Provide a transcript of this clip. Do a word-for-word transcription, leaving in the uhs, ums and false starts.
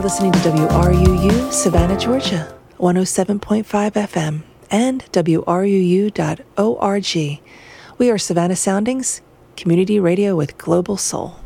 listening to W R U U Savannah, Georgia, one oh seven point five F M and W R U U dot org. We are Savannah Soundings, community radio with global soul.